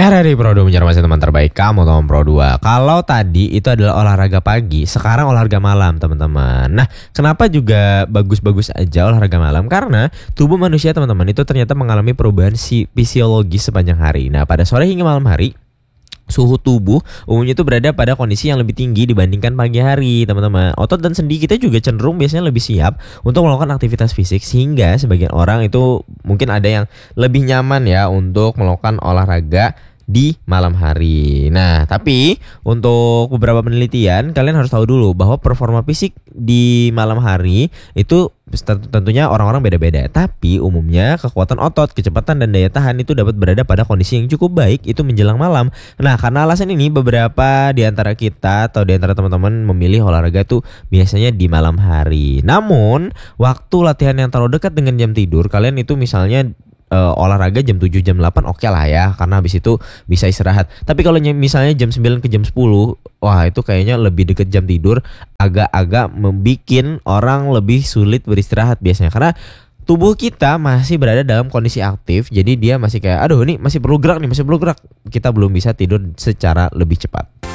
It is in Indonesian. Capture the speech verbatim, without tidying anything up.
R R I Pro dua menjadi teman terbaik kamu teman Pro dua. Kalau tadi itu adalah olahraga pagi, sekarang olahraga malam teman-teman. Nah, kenapa juga bagus-bagus aja olahraga malam? Karena tubuh manusia teman-teman itu ternyata mengalami perubahan si fisiologis sepanjang hari. Nah, pada sore hingga malam hari suhu tubuh umumnya itu berada pada kondisi yang lebih tinggi dibandingkan pagi hari teman-teman. Otot dan sendi kita juga cenderung biasanya lebih siap untuk melakukan aktivitas fisik, sehingga sebagian orang itu mungkin ada yang lebih nyaman ya untuk melakukan olahraga di malam hari. Nah, tapi untuk beberapa penelitian kalian harus tahu dulu bahwa performa fisik di malam hari itu tentunya orang-orang beda-beda. Tapi umumnya kekuatan otot, kecepatan dan daya tahan itu dapat berada pada kondisi yang cukup baik itu menjelang malam. Nah, karena alasan ini beberapa di antara kita atau di antara teman-teman memilih olahraga tuh biasanya di malam hari. Namun, waktu latihan yang terlalu dekat dengan jam tidur, kalian itu misalnya Uh, olahraga jam tujuh jam delapan oke okay lah ya, karena habis itu bisa istirahat. Tapi kalau misalnya jam sembilan ke jam sepuluh, wah itu kayaknya lebih deket jam tidur, agak-agak membikin orang lebih sulit beristirahat biasanya, karena tubuh kita masih berada dalam kondisi aktif. Jadi dia masih kayak aduh ini masih perlu gerak nih, masih perlu gerak. Kita belum bisa tidur secara lebih cepat.